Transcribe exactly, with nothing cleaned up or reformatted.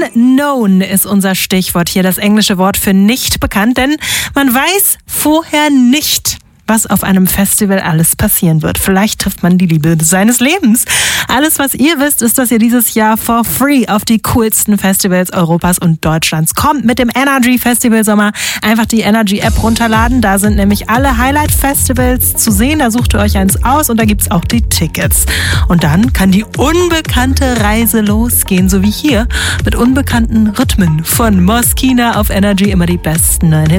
Unknown ist unser Stichwort hier, das englische Wort für nicht bekannt, denn man weiß vorher nicht, was auf einem Festival alles passieren wird. Vielleicht trifft man die Liebe seines Lebens. Alles, was ihr wisst, ist, dass ihr dieses Jahr for free auf die coolsten Festivals Europas und Deutschlands kommt. Mit dem Energy Festival Sommer einfach die Energy App runterladen. Da sind nämlich alle Highlight-Festivals zu sehen. Da sucht ihr euch eins aus und da gibt's auch die Tickets. Und dann kann die unbekannte Reise losgehen, so wie hier mit unbekannten Rhythmen von Moskina auf Energy, immer die besten neuen Hits.